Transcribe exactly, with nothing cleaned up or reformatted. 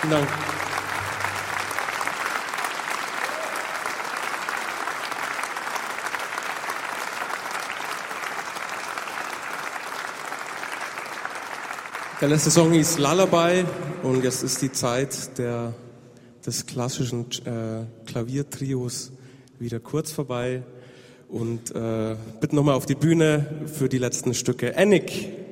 Vielen Dank. Der letzte Song hieß Lullaby und jetzt ist die Zeit der, des klassischen äh, Klaviertrios wieder kurz vorbei und äh, bitte nochmal auf die Bühne für die letzten Stücke. Annick.